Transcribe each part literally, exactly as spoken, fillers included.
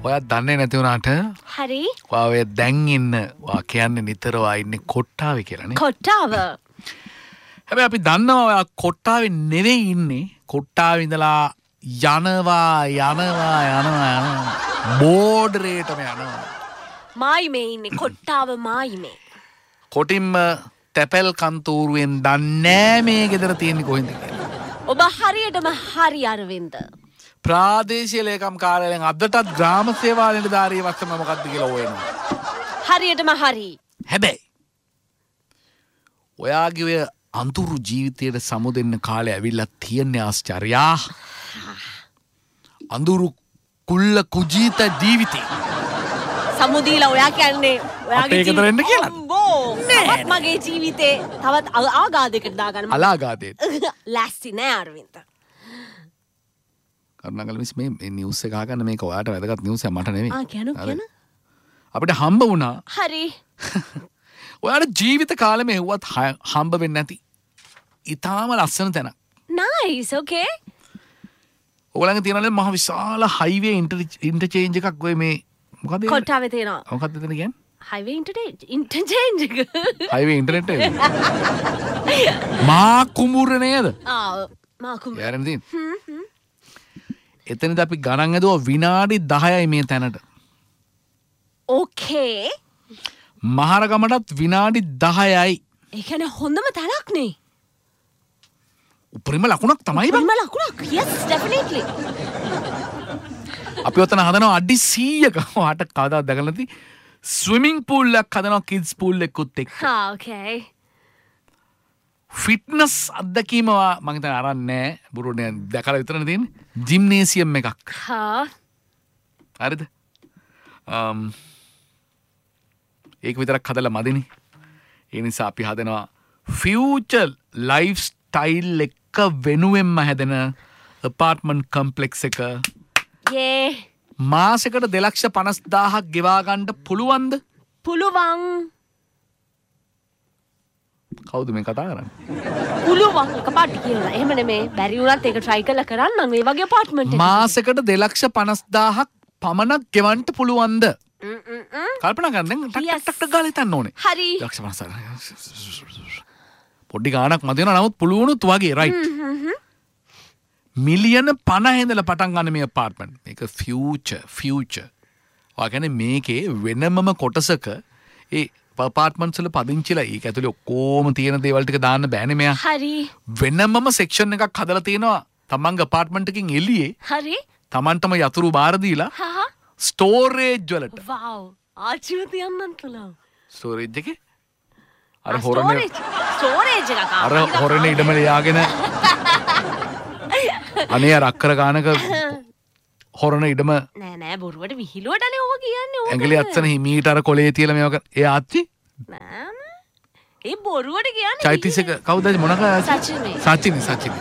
ඔයා දන්නේ නැති වුණාට හරි. ඔයා ඔය දැන් ඉන්න ඔයා කියන්නේ නිතර ඔයා ඉන්නේ කොට්ටාවේ කියලානේ. කොට්ටාව. හැබැයි අපි දන්නවා ඔයා කොට්ටාවේ නෙවෙයි ඉන්නේ. කොට්ටාවේ ඉඳලා යනවා යනවා යනවා යනවා බෝඩරේටම යනවා. මායිමේ ඉන්නේ කොට්ටාව මායිමේ. කොටින්ම තැපැල් කන්තෝරුවෙන් දන්නේ මේ ගෙදර තියෙන්නේ කොහෙන්ද කියලා. ඔබ හරියටම හරි අරවින්ද. ප්‍රාදේශීය ලේකම් කාර්යාලයෙන් අදටත් ග්‍රාම සේවා නිලධාරියෙක් වත්තම මොකක්ද කියලා හොයනවා. හරියටම හරි. හැබැයි ඔයාගේ ඔය අඳුරු ජීවිතයට සමුදෙන්න කාලේ ඇවිල්ලා තියෙන ආශ්චර්යා අඳුරු කුල්ල කුජීත ජීවිතේ සමුදීලා ඔයා කියන්නේ ඔයාගේ ජීවිතේ එන්න කියලා නෑ මගේ ජීවිතේ තවත් ආගාදයකට දාගන්න අලාගාදේ ලෑස්ති නෑ අරවින්ද. කරුණාකර මිස් මේ නිවුස් එක අහගන්න මේක ඔයාට වැදගත් නිවුස් එකක් මට නෙමෙයි. ආ කියනු කියනු. අපිට හම්බ වුණා. හරි. ඔයාට ජීවිත කාලෙම හෙව්වත් හම්බ වෙන්නේ නැති ඊටාම ලස්සන තැනක්. නයිස් ඕකේ. ඔයගලගේ තියෙනලේ මහ විශාල හයිවේ ඉන්ටර්චේන්ජ් එකක් ඔය මේ මොකද කොට්ටාවේ තියෙනවා. මොකක්ද එතන කියන්නේ? හයිවේ ඉන්ටර්චේන්ජ් එක. හයිවේ ඉන්ටර්නෙට් එක. මා කුඹුර නේද? ආ මා කුඹුර. යාරෙන් තියෙන. හ්ම් හ්ම්. එතනද අපි ගණන් ඇදුවා විනාඩි දහයයි මේ තැනට. ඕකේ. මහරගමටත් විනාඩි දහයයි. ඒ කියන්නේ හොඳම තැනක් නේ. උපරිම ලකුණක් තමයි බං. උපරිම ලකුණක්. yes definitely. අපි ඔතන හදනවා අඩි සීයක. ඔයාට කවදාවත් දැකලා නැති ස්විමිං පූල් එකක් හදනවා කිඩ්ස් පූල් එකකුත් එක්ක. හා ඕකේ. ෆිට්නස් අත්දැකීම මම හිතන්නේ අරන් නැහැ. බුරුනේ දැකලා විතරනේ තියෙන්නේ. ජිම්නේසියම් එකක්. හා. හරිද? um ඒක විතරක් හදලා මදිනේ. ඒ නිසා අපි හදනවා ෆියුචර් ලයිෆ් ස්ටයිල් එක වෙනුවෙන්ම හැදෙන apartment complex එක. යේ. මාසෙකට දෙලක්ෂ පනස් දාහක් ගෙවා ගන්න පුළුවන්ද? පුළුවන්. කවුද මේ කතා කරන්නේ? පුළුවන් එකපාරට කියනවා. එහෙම නෙමෙයි. බැරි වුණත් ඒක try කරලා කරන්න මේ වගේ apartment එකක. මාසෙකට දෙලක්ෂ පනස් දාහක් පමණක් ගෙවන්න පුළුවන්ද? ම් ම් ම්. කල්පනා කරන්න දැන් ටක් ටක් ටක් ගාලා හිතන්න ඕනේ. හරි. දෙලක්ෂ පනස් පොඩි ගාණක් මත වෙනවා. නමුත් පුළුවනුත් වගේ රයිට්. මිලියන පනහ ඉඳලා පටන් ගන්න මේ apartment. මේක future future. ඔයා කියන්නේ මේකේ වෙනමම කොටසක ඒ apartments වල පදිංචිලා ඒක ඇතුලේ ඔක්කොම තියෙන දේවල් ටික දාන්න බෑනේ මෙයා. හරි. වෙනමම section එකක් හදලා තියෙනවා තමන්ගේ apartment එකකින් එළියේ. හරි. තමන්ටම යතුරු බාර දීලා හා storage වලට. wow. ආච්චිව තියන්නත් පුළුවන්. storage එකේ අර හොරනේ ස්ටෝරේජ් එකක්. අර හොරනේ ඉඩම ලියාගෙන අනේ අර අක්කර ගානක හොරන ඉඩම නෑ නෑ බොරුවට විහිළුවටනේ ඔබ කියන්නේ ඕක. ඇඟිලි අත්සන හිමීට අර කොලේ තියලා මේක ඒ ආච්චි නෑ නෑ. ඒ බොරුවට කියන්නේ. චෛත්‍යසික කවුද මොනක සචිනේ. සචිනි සචිනි.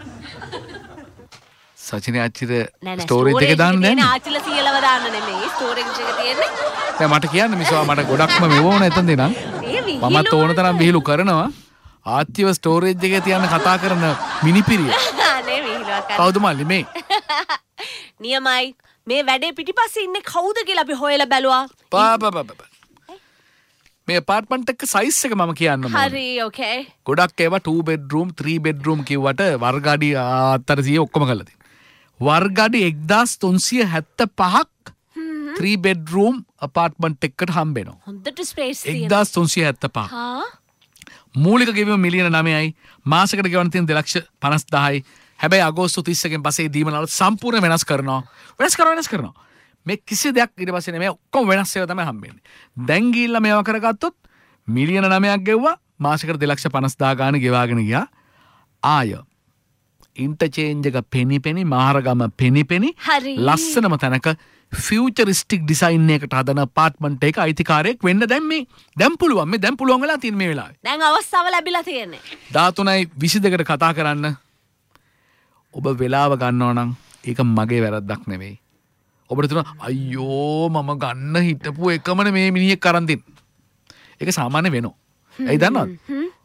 සචිනි ආච්චිට නෑ නෑ ස්ටෝරේජ් එකේ දාන්න නෑ නෑ. ආච්චිලා සියලව දාන්න නෙමෙයි ස්ටෝරේජ් එක තියෙන්නේ. දැන් මට කියන්න මිසවා මට ගොඩක්ම මෙව ඕන එතන දෙනම්. ඒ විහිළු. මමත් ඕන තරම් විහිළු කරනවා. ආච්චිව ස්ටෝරේජ් එකේ තියන්න කතා කරන මිනිපිරිය. නේ විහිළුවක් කරා. කවුද මල්ලි මේ? නියමයි. මේ වැඩේ පිටිපස්සේ ඉන්නේ කවුද කියලා අපි හොයලා බැලුවා. බා බා බා බා. මේ apartment එක size එක මම කියන්න ඕනේ. හරි ඕකේ. ගොඩක් ඒවා two bedroom three bedroom කිව්වට වර්ග අඩි හතරසිය ඔක්කොම කරලා තියෙනවා. වර්ග අඩි එක්දාස් තුන්සිය හැත්තෑපහක් three bedroom apartment එකකට හම්බ වෙනවා. හොඳට ස්පේස් තියෙනවා. එක්දාස් තුන්සිය හැත්තෑපහ. හා මූලික ගෙවීම මිලියන නවයයි. මාසෙකට ගෙවන්න තියෙන දෙලක්ෂ පනස් දාහයි. හැබැයි අගෝස්තු තිස් එකෙන් පස්සේ දීමනාල සම්පූර්ණ වෙනස් කරනවා. වෙනස් කරනවා වෙනස් කරනවා. මේ කිසි දෙයක් ඊට පස්සේ නෙමෙයි ඔක්කොම වෙනස් ඒවා තමයි හම්බෙන්නේ. දැන් ගිහිල්ලා මේවා කරගත්තොත් මිලියන නවයක් ගෙවුවා මාසෙකට දෙලක්ෂ පනස් දාහ ගාන ගෙවාගෙන ගියා. ආය ඉන්ටර්චේන්ජ් එක පෙනි පෙනි මහරගම පෙනි පෙනි හරි. ලස්සනම තැනක ෆියුචරිස්ටික් ඩිසයින් එකකට හදන apartment එක අයිතිකාරයෙක් වෙන්න දැන් මේ දැන් පුළුවන් මේ දැන් පුළුවන් වෙලා තියෙන මේ වෙලාවේ. දැන් අවස්ථාව ලැබිලා තියෙන්නේ. දහතුනයි විසිදෙකට කතා කරන්න. ඔබ වෙලාව ගන්නවා නම් ඒක මගේ වැරද්දක් නෙවෙයි. ඔබට තුන අයියෝ මම ගන්න හිටපු එකමනේ මේ මිනිහෙක් අරන් තින්. ඒක සාමාන්‍ය වෙනවා. ඇයි දන්නවද?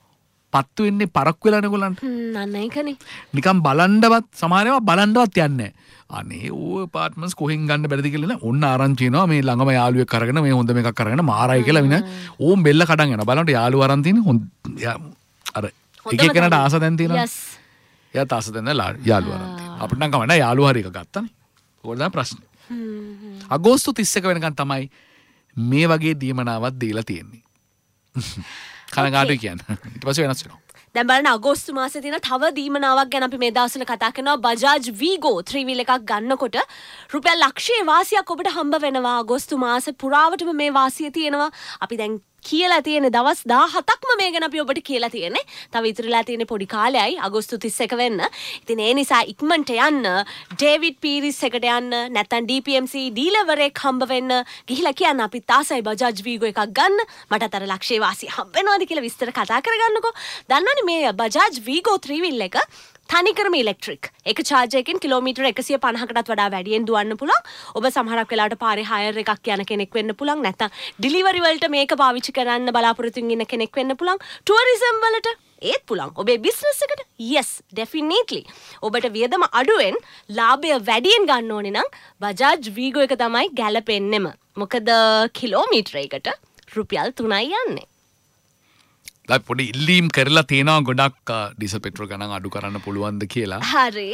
පත්තු වෙන්නේ පරක්කු වෙලා නේගොල්ලන්ට. හ්ම් අන්න ඒකනේ. නිකන් බලන්නවත් සමහරව බලන්නවත් යන්නේ අනේ ඕ ඇපාර්ට්මන්ට්ස් කොහෙන් ගන්න බැරිද කියලා නේ ඔන්න ආරංචි වෙනවා මේ ළඟම යාළුවෙක් අරගෙන මේ හොඳ මේකක් අරගෙන මාරයි කියලා වින ඕම් බෙල්ල කඩන් යනවා බලන්න යාළුවා අරන් තියෙන හොඳ අර එක එකනට ආස දැන් තියෙනවා යස් එයාට ආස දැන් යාළුවා අරන් තියෙනවා අපිට නම් කමන්නේ යාළුවා හරි එක ගත්තානේ ඕක තමයි ප්‍රශ්නේ හ්ම් අගෝස්තු තිස් එක වෙනකන් තමයි මේ වගේ දීමනාවක් දීලා තියෙන්නේ කනගාටුයි කියන්නේ ඊට පස්සේ වෙනස් වෙනවා දැන් බලන්න අගෝස්තු මාසේ තියෙන තව දීමනාවක් ගැන අපි මේ දවස්වල කතා කරනවා බජාජ් වීගෝ ත්‍රී වීල් එකක් ගන්නකොට රුපියල් ලක්ෂයේ වාසියක් ඔබට හම්බ වෙනවා අගෝස්තු මාසේ පුරාවටම මේ වාසිය තියෙනවා අපි දැන් කියලා තියෙන දවස් දාහතක්ම මේ ගැන අපි ඔබට කියලා තියෙන්නේ තව ඉතුරුලා තියෙන පොඩි කාලයයි අගෝස්තු තිස් එක වෙන්න ඉතින් ඒ නිසා ඉක්මනට යන්න ඩේවිඩ් පීරිස් එකට යන්න නැත්නම් ඩී පී එම් සී ඩීලවරෙක් හම්බ වෙන්න ගිහිලා කියන්න අපි තාසයි බජාජ් වීගෝ එකක් ගන්න මට අතර ලක්ෂයේ වාසිය හම්බ වෙනවාද කියලා විස්තර කතා කරගන්නකෝ දන්නවනේ මේ බජාජ් වීගෝ ත්‍රී වීල් එක තනිකරම ඉලෙක්ට්‍රික් එක චාර්ජරයකින් කිලෝමීටර එකසිය පනහකටත් වඩා වැඩියෙන් දුවන්න පුළුවන් ඔබ සමහරක් වෙලාවට පාරේ හයර් එකක් යන කෙනෙක් වෙන්න පුළුවන් නැත්නම් ඩිලිවරි වලට මේක පාවිච්චි කරන්න බලාපොරොත්තු වෙන කෙනෙක් වෙන්න පුළුවන් ටුවරිසම් වලට ඒත් පුළුවන් ඔබේ බිස්නස් එකට yes definitely ඔබට වියදම අඩුවෙන් ලාභය වැඩියෙන් ගන්න ඕනේ නම් බජාජ් වීගෝ එක තමයි ගැලපෙන්නෙම මොකද කිලෝමීටරයකට රුපියල් තුනයි යන්නේ ලයි පොඩි ඉල්ලීම් කරලා තියෙනවා ගොඩක් ඩීසල් පෙට්‍රෝල් ගණන් අඩු කරන්න පුළුවන්ද කියලා. හරි.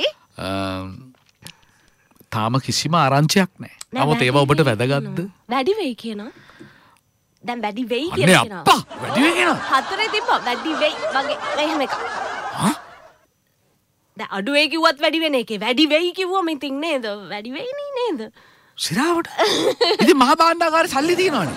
තාම කිසිම ආරංචියක් නැහැ. නමුත් ඒව ඔබට වැදගත්ද? වැඩි වෙයි කියනවා. දැන් වැඩි වෙයි කියලා කියනවා. අනේ අප්පා වැඩි වෙයි කියනවා. හතරේ තිබ්බා වැඩි වෙයි වගේ එහෙම එකක්. හා? දැන් අඩු වෙයි කිව්වත් වැඩි වෙන එකේ වැඩි වෙයි කිව්වම ඉතින් නේද? වැඩි වෙයි නේද? සිරාවට. ඉතින් මහා භාණ්ඩාගාරේ සල්ලි තියෙනවනේ.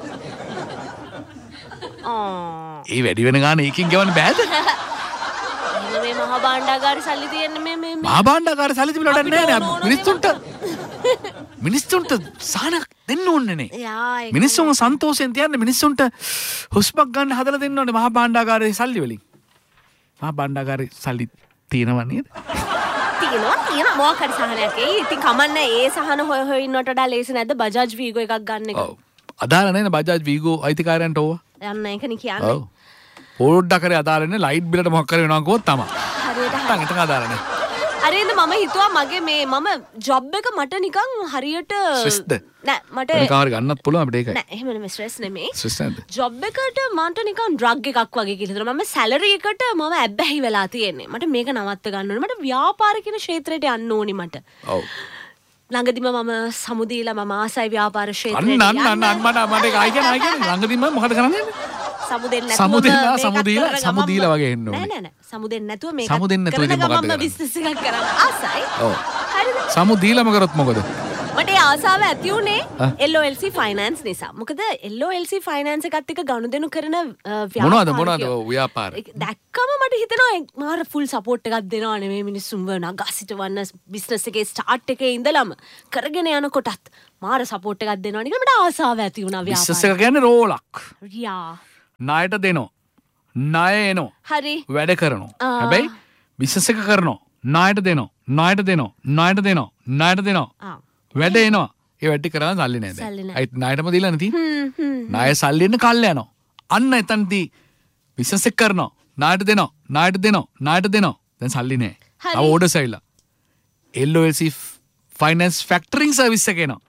ඒ වැඩි වෙන ගාන ඒකින් ගෙවන්න බෑද? එහෙනම් මේ මහා භාණ්ඩාගාරේ සල්ලි තියෙන්නේ මේ මේ මහා භාණ්ඩාගාරේ සල්ලි තිබුණාට නෑ නේ මිනිස්සුන්ට මිනිස්සුන්ට සාහනක් දෙන්න ඕනේ නේ. මිනිස්සුන් සන්තෝෂයෙන් තියන්න මිනිස්සුන්ට හුස්මක් ගන්න හදලා දෙන්න ඕනේ මහා භාණ්ඩාගාරේ සල්ලි වලින්. මහා භාණ්ඩාගාරේ සල්ලි තියෙනව නේද? තියෙනවා තියෙනවා මොකක් හරි සහනයක් එයි. ඉතින් කමන්නේ ඒ සහන හොය හොය ඉන්නවට වඩා ලේසි නැද්ද බජාජ් වීගෝ එකක් ගන්න එක? ඔව්. අදාළ නැහැ නේ බජාජ් වීගෝ අයිතිකාරයන්ට ඕවා. යන්න ඒකනේ කියන්නේ. ඔව්. පොඩ්ඩක් කරේ අදාළ නැහැ ලයිට් බිලට මොකක් කරේ වෙනවා කිව්වොත් තමයි. හරියට නැත්නම් එතන අදාළ නැහැ. හරිද මම හිතුවා මගේ මේ මම ජොබ් එක මට නිකන් හරියට ස්ට්‍රෙස්ද? නෑ මට නිකන් හරි ගන්නත් පුළුවන් අපිට ඒකයි. නෑ එහෙම නෙමෙයි ස්ට්‍රෙස් නෙමෙයි. ස්ට්‍රෙස් නැද්ද? ජොබ් එකට මට නිකන් ඩ්‍රග් එකක් වගේ කියලා හිතෙනවා. මම සැලරි එකට මම ඇබ්බැහි වෙලා තියෙන්නේ. මට මේක නවත්ත ගන්න ඕනේ. මට ව්‍යාපාර කියන ක්ෂේත්‍රයට යන්න ඕනි මට. ඔව්. ළඟදිම මම සමුදීලා මම ආසයි ව්‍යාපාර ක්ෂේත්‍රයට අන්න අන්න අන්න මට මට ඒක ආයි කියන ආයි කියන ළඟදිම මොකද කරන්නේ? සමුදෙන්න නැතුව සමුදීලා සමුදීලා සමුදීලා වගේ එන්න ඕනේ. නෑ නෑ නෑ සමුදෙන්න නැතුව මේක සමුදෙන්න නැතුව ඉතින් මොකද කරන්නේ? මම බිස්නස් එකක් කරන්න ආසයි. ඔව්. හරිද? සමුදීලාම කරොත් මොකද? මට ඒ ආසාව ඇති උනේ එල් ඕ එල් සී ෆයිනෑන්ස් නිසා. මොකද එල් ඕ එල් සී ෆයිනෑන්ස් එකත් එක්ක ගනුදෙනු කරන ව්‍යාපාරිකයෝ මොනවද මොනවද ව්‍යාපාර? දැක්කම මට හිතෙනවා මාර ෆුල් සපෝට් එකක් දෙනවා නේ මේ මිනිස්සුන්ව නගා සිටවන්න බිස්නස් එකේ ස්ටාර්ට් එකේ ඉඳලම කරගෙන යනකොටත් මාර සපෝට් එකක් දෙනවා නේ මට ආසාව ඇති වුණා ව්‍යාපාරය. බිස්නස් එක කියන්නේ රෝලක්. යා. ණයට දෙනවා. ණය එනවා. හරි. වැඩ කරනවා. හැබැයි බිස්නස් එක කරනවා. ණයට දෙනවා. ණයට දෙනවා. ණයට දෙනවා. ණයට දෙනවා. ආ. වැඩ එනවා. ඒ වැඩි කරලා සල්ලි නැහැ දැන්. සල්ලි නැහැ. අයිත් ණයටම දීලා නැති. හ්ම් හ්ම්. ණය සල්ලි එන්න කල්ල යනවා. අන්න එතනදී බිස්නස් එක කරනවා. ණයට දෙනවා. ණයට දෙනවා. ණයට දෙනවා. දැන් සල්ලි නැහැ. හරි. ආව ඕඩර්ස් ඇවිල්ලා. එල් ඕ එල් සී ෆයිනෑන්ස් ෆැක්ටරින් සර්විස් එක එනවා.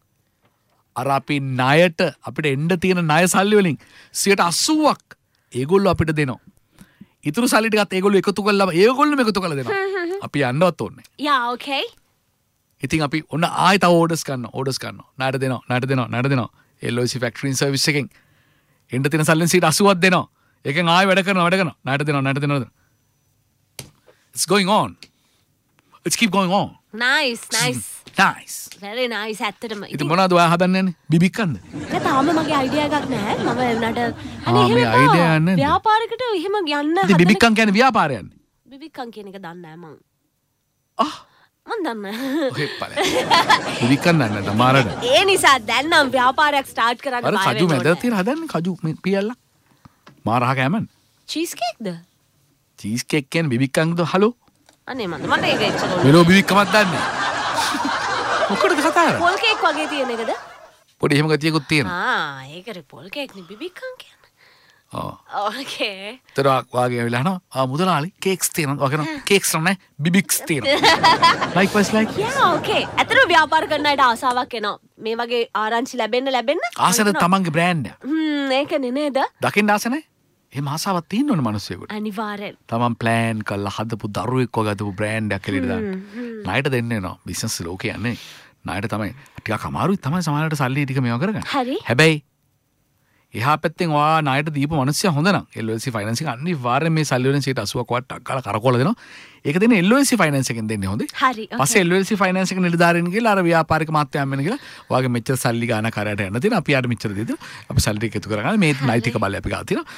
අර අපි ණයට අපිට එන්න තියෙන ණය සල්ලි වලින් සියයට අසූවක් ඒගොල්ලෝ අපිට දෙනවා. ඉතුරු සල්ලි ටිකත් ඒගොල්ලෝ එකතු කරලා ඒගොල්ලෝම එකතු කරලා දෙනවා. අපි යන්නවත් ඕනේ. යා ඕකේ. ඉතින් අපි ඔන්න ආයෙ තව ඕඩර්ස් ගන්නවා. ඕඩර්ස් ගන්නවා. ණයට දෙනවා. ණයට දෙනවා. ණයට දෙනවා. එල් ඕ සී ෆැක්ටරින් සර්විස් එකෙන් එන්න තියෙන සල්ලින් සියයට අසූවක් දෙනවා. ඒකෙන් ආයෙ වැඩ කරනවා. වැඩ කරනවා. ණයට දෙනවා. ණයට දෙනවා. It's going on. Let's keep going on. Nice nice. Nice. very nice ඇත්තටම. ඉතින් මොනවද ඔයා හදන්නේ යන්නේ? බිබික්කන්ද? නෑ තාම මගේ අයිඩියා එකක් නැහැ. මම වුණාට ආ, මේ idea එක නැද්ද? ව්‍යාපාරයකට එහෙම යන්න ඉතින් බිබික්කන් කියන්නේ ව්‍යාපාරය යන්නේ. බිබික්කන් කියන එක දන්නේ නැහැ මං. ආ මං දන්නේ නැහැ. ඔහෙ පළේ. බිබික්කන් දන්නේ නැත මාරට. ඒ නිසා දැන් නම් ව්‍යාපාරයක් ස්ටාර්ට් කරන්න අර බය කජු වෙන්න මැද ඕනේ. තියෙන හදන්නේ කජු මේ පියල්ලා. මාරහ කෑමන්. චීස් කේක්ද? චීස් කේක් කියන්නේ බිබික්කන්ද හලෝ? අනේ මන්ද මට ඒක එච්චර ඕනේ. මෙලෝ බිබික්කමක් දන්නේ. මොකටද කතා කරන්නේ? පොල් කේක් වගේ තියෙන එකද? පොඩි එහෙම ගතියකුත් තියෙනවා. ආ ඒකේ පොල් කේක් නේ බිබික්කන් කියන්නේ. ඕකේ තර වාගේ වෙලා යනවා ආ මුදලාලි කේක්ස් තියෙනවා වගේ නෝ කේක්ස් නෑ බිබික්ස් තියෙනවා ලයික් වයිස් ලයික් යා ඕකේ ඇත්තට ව්‍යාපාර කරන අයට ආසාවක් එනවා මේ වගේ ආරංචි ලැබෙන්න ලැබෙන්න ආසද තමන්ගේ බ්‍රෑන්ඩ් එක හ්ම් ඒකනේ නේද දකින්න ආස නැහැ එහෙම ආසාවක් තියෙන්න ඕනේ මිනිස්සුෙකුට අනිවාර්යෙන් තමන් ප්ලෑන් කරලා හදපු දරුවෙක් වගේ හදපු බ්‍රෑන්ඩ් එකක් එළියට දාන්න ණයට දෙන්න වෙනවා බිස්නස් ලෝකේ යන්නේ ණයට තමයි ටිකක් අමාරුයි තමයි සමහරවිට සල්ලි ටික මේවා කරගන්න හරි හැබැයි එහා පැත්තෙන් ඔයා ණයට දීපු මිනිස්සයා හොඳ නම් L O L C finance එක අනිවාර්යෙන් මේ සල්ලි වලින් සියයට අසූවක් වට ටක් ගාලා කරකවලා දෙනවා. ඒක දෙන්නේ L O L C finance එකෙන් දෙන්නේ හොඳේ. හරි. පස්සේ L O L C finance එක නිලධාරීන් ගිහලා අර ව්‍යාපාරික මාත්‍යාම් වෙන ගිහලා ඔයාගේ මෙච්චර සල්ලි ගාන කරයට යන්න තියෙනවා. අපි යාට මෙච්චර දෙන්න. අපි සල්ලි ටික එකතු කරගන්න මේ නෛතික බලය අපි ගාව තියෙනවා.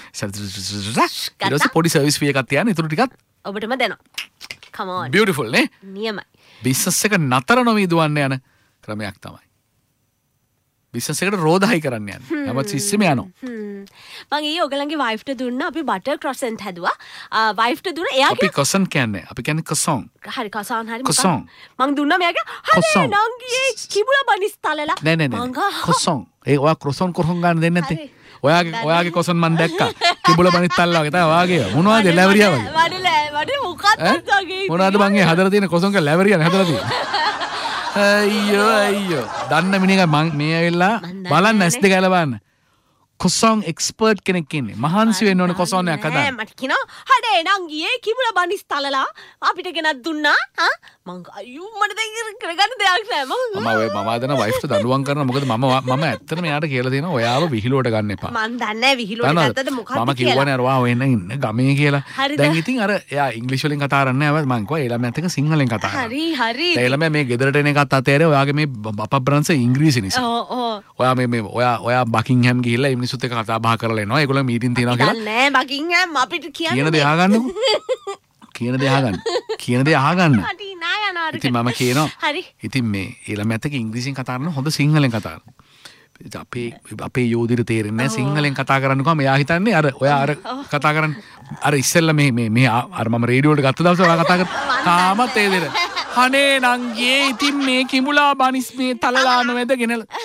ඊට පස්සේ පොඩි සර්විස් ෆී එකක් තියන්න. ඊටු ටිකත් ඔබටම දෙනවා. come on. beautiful නේ? නියමයි. බිස්නස් එක නතර නොවී දුවන්න යන ක්‍රමයක් තමයි. බිස්නස් එකට රෝදහයි කරන්න යන්නේ. හැම සිස්ටම යනවා. මම ඊයේ ඔයගලන්ගේ වයිෆ්ට දුන්නා අපි බටර් ක්‍රොසන්ට් හැදුවා. වයිෆ්ට දුන්න අපි එයාගේ කොසන් කියන්නේ. අපි කියන්නේ කොසොන්. හරි කසාන් හරි කොසොන්. මං දුන්නා මෙයාගේ හරි නංගියේ කිඹුලා බනිස් තලලා. නෑ නෑ නෑ. කොසොන්. ඒ ඔයා ක්‍රොසොන් කොරහොන් ගන්න දෙන්නේ නැත්තේ. ඔයාගේ ඔයාගේ කොසොන් මන් දැක්කා. කිඹුලා බනිස් තලලා වගේ තමයි ඔයාගේ. මොනවද ලැබරියා වගේ. වඩේ වඩේ මොකක්ද වගේ. මොනවද මං ඒ හදලා තියෙන කොසොන් කේ ලැබරියානේ හදලා තියෙන්නේ. අයියෝ අයියෝ දන්න මිනිහා මං මේ ඇවිල්ලා බලන්න ඇස් දෙක ඇල බලන්න කොසොන් එක්ස්පර්ට් කෙනෙක් ඉන්නේ මහන්සි වෙන්න ඕනේ කොසොන් එකක් හදන්න මට කියනවා හඩේ නංගියේ කිඹුලා බනිස් තලලා අපිට ගෙනත් දුන්නා ආ මං අයියෝ මට දැන් කරගන්න දෙයක් නෑ මම මම ඔය මම ආදන වයිෆ්ට දඬුවම් කරනවා මොකද මම මම ඇත්තටම එයාට කියලා දෙනවා ඔයාව විහිළුවට ගන්න එපා මං දන්නේ විහිළුවට ගත්තද මොකක්ද මම කිව්වනේ අර ඔයා වෙන්න ඉන්න ගමේ කියලා දැන් ඉතින් අර එයා ඉංග්‍රීසි වලින් කතා කරන්නේ නැහැ මං කිව්වා ඒ ළමයාත් එක්ක සිංහලෙන් කතා කරනවා හරි හරි ඒ ළමයා මේ ගෙදරට එන එකත් අතෑරේ ඔයාගේ මේ අපබ්‍රංශ ඉංග්‍රීසි නිසා ඔව් ඔව් ඔයා මේ මේ ඔයා ඔයා බකින්හෑම් ගිහිල්ලා ඒ මිනිස්සුත් එක්ක කතා බහ කරලා එනවා ඒගොල්ලෝ මීටින් තියනවා කියලා නෑ බකින්හෑම් අපිට කියන්න කියන දේ අහගන්නකො කියන දේ අහගන්න කියන දේ අහගන්න හරි නා යනවා ඉතින් මම කියනවා හරි ඉතින් මේ ඒ ළමයාත් එක්ක ඉංග්‍රීසියෙන් කතා කරන හොඳ සිංහලෙන් කතා කරනවා අපේ අපේ යෝධිර තේරෙන්නේ නැහැ සිංහලෙන් කතා කරන්නකො මෙයා හිතන්නේ අර ඔයා අර කතා කරන්නේ අර ඉස්සෙල්ලා මේ මේ මේ අර මම රේඩියෝ වලට ගත්ත දවසේ ඔයා කතා කරා තාමත් ඒ දෙන හනේ නංගියේ ඉතින් මේ කිඹුලා බනිස් මේ තලලා නොවැද ගෙනලා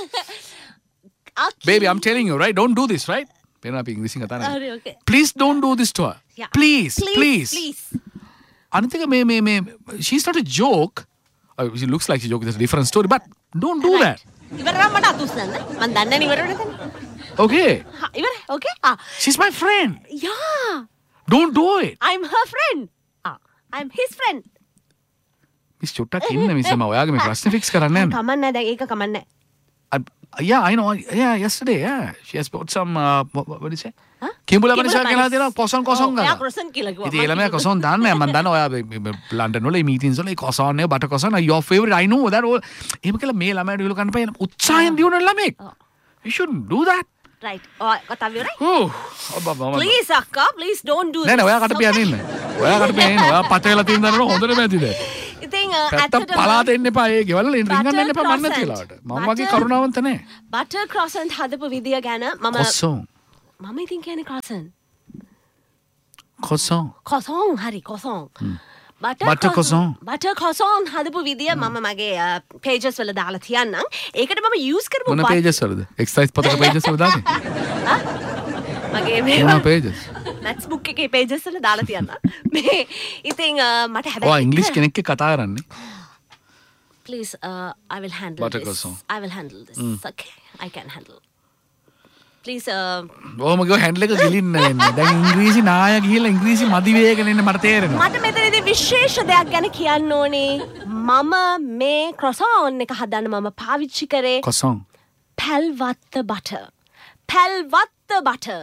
baby I'm telling you right don't do this right පේනවා අපි ඉංග්‍රීසියෙන් කතා කරන්නේ please don't do this to her Yeah. please please please අනිතික මේ මේ මේ she's not a joke uh, she looks like she joke it's a different story but don't do that ඉවරනම් මට අතුස්සන්න මං දන්නේ නේ ඉවර වෙනද okay හා ඉවර okay ah she's my friend yeah don't do it I'm her friend ah I'm his friend miss චුට්ටක් ඉන්න මිස් මම ඔයාගේ මේ ප්‍රශ්න ෆික්ස් කරන්න යන්න කමන්නේ දැන් ඒක කමන්නේ yeah I know yeah yesterday yeah she has bought some uh, what, what did you say huh? කිඹුලා බනිසා කියලා දෙනවා කොසොන් කොසොන් ගන්න. ඔයා කොසොන් කියලා කිව්වා. ඉතින් ළමයා කොසොන් දාන්නේ මම දන්නවා ඔයා ලන්ඩන් වල මීටින්ස් වල කොසොන් එක butter කොසොන් your favorite I know that all එහෙම කියලා මේ ළමයාට විල කන්න බෑ උත්සාහයෙන් දිනුන ළමෙක්. You shouldn't do that. right ඔය කතාව ඉවරයි. Oh අබ්බා මම please අක්කා please don't do this. නෑ නෑ ඔයා කට පියන්න ඉන්න. ඔයා කට පියන්න ඉන්න. ඔයා පත වෙලා තියෙන දන්නව හොඳට මැතිද? ඉතින් ඇත්තට පලාත එන්න එපා ඒ ගෙවල් වල රින්ගන්න එන්න එපා මන්න නැතිලාට. මම වගේ කරුණාවන්ත නෑ. බටර් ක්‍රොසන්ට් හදපු විදිය ගැන මම කොසොන් මම ඉතින් කියන්නේ ක්‍රොසන්ට්. කොසොන් කොසොන් හරි කොසොන්. බටර් කොසොන් බටර් කොසොන් හදපු විදිය මම මගේ පේජස් වල දාලා තියන්නම්. ඒකට මම යූස් කරපු මොන පේජස් වලද? එක්සයිස් පොතක පේජස් වල දාන්නේ? මගේ මේ මොන පේජස්? මැත්ස් බුක් එකේ පේජස් වල දාලා තියන්න. මේ ඉතින් මට හැබැයි ඔයා ඉංග්‍රීසි කෙනෙක් එක්ක කතා කරන්නේ? please uh, I will handle Butter this. croissant. I will handle this. Mm. Okay, I can handle. Please uh ඔහොම ගියෝ හැන්ඩල් එක ගිලින්න එන්නේ. දැන් ඉංග්‍රීසි නාය ගිහලා ඉංග්‍රීසි මදි වේගෙන එන්න මට තේරෙනවා. මට මෙතනදී විශේෂ දෙයක් ගැන කියන්න ඕනේ. මම මේ ක්‍රොසොන් එක හදන්න මම පාවිච්චි කරේ කොසොන් පැල්වත්ත බටර්. පැල්වත්ත බටර්.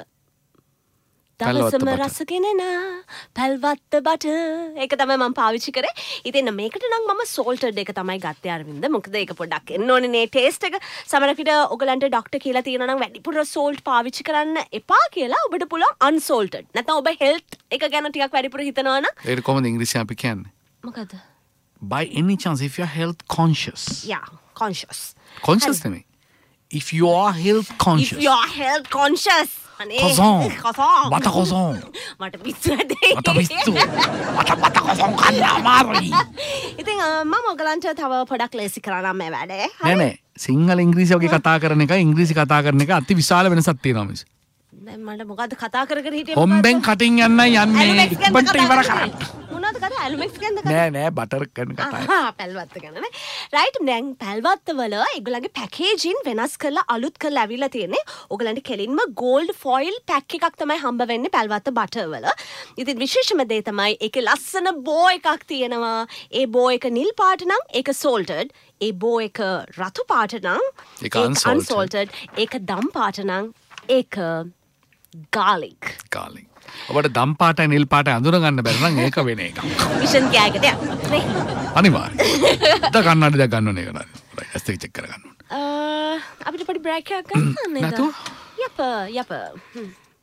දවසම රසගෙන නා පැල්වත්ත බටර්. ඒක තමයි මම පාවිච්චි කරේ. ඉතින් මේකට නම් මම සෝල්ටඩ් එක තමයි ගත්තේ අරවින්ද. මොකද ඒක පොඩ්ඩක් එන්න ඕනේ නේ ටේස්ට් එක. සමහරවිට ඔයගලන්ට ડોක්ටර් කියලා තියෙනවා නම් වැඩිපුර සෝල්ට් පාවිච්චි කරන්න එපා කියලා ඔබට පුළුවන් අන්සෝල්ටඩ්. නැත්නම් ඔබ හෙල්ත් එක ගැන ටිකක් වැඩිපුර හිතනවා නම් ඒක කොහොමද ඉංග්‍රීසියෙන් අපි කියන්නේ? මොකද? By any chance if you are health conscious. Yeah, conscious. Conscious නෙමෙයි. If you are health conscious. If you are health conscious. අනේ කොසොන්. කොසොන්. බට කොසොන්. මට පිස්සු නැදේ. මට පිස්සු. මට බට කොසොන් කන්න අමාරුයි. ඉතින් මම ඔයගලන්ට තව පොඩක් ලේසි කරා මේ වැඩේ. නෑ නෑ සිංහල ඉංග්‍රීසි වගේ කතා කරන එක ඉංග්‍රීසි කතා කරන එක අති විශාල වෙනසක් තියෙනවා මිස්. මට මොකද කතා කර කර හිටියේ හොම්බෙන් කටින් යන්න යන්නේ ඉක්මනට ඉවර කරන්න මොනවද කතා ඇලුමෙක්ස් ගැනද කතා නෑ නෑ බටර් ගැන කතා ආ පැල්වත්ත ගැන නේ රයිට් දැන් පැල්වත්ත වල ඒගොල්ලන්ගේ පැකේජින් වෙනස් කරලා අලුත් කරලා අවිලා තියෙන්නේ ඕගලන්ට කෙලින්ම ගෝල්ඩ් ෆොයිල් පැක් එකක් තමයි හම්බ වෙන්නේ පැල්වත්ත බටර් වල ඉතින් විශේෂම දේ තමයි ඒකේ ලස්සන බෝ එකක් තියෙනවා ඒ බෝ එක නිල් පාට නම් ඒක සෝල්ටඩ් ඒ බෝ එක රතු පාට නම් ඒක අන්සෝල්ටඩ් ඒක දම් පාට නම් ඒක ගාලික් ගාලික් ඔබට දම් පාටයි නිල් පාටයි අඳුර ගන්න බැරි නම් ඒක වෙන එකක් විෂන් කෑයකට යන්න නේ අනිවාර්යයෙන් ද කන්නඩි දැක් ගන්න ඕනේ නේද රයිට් ඇස් එක චෙක් කර ගන්න ඕනේ අපිට පොඩි බ්‍රේක් එකක් ගන්න නේද නැතු යප යප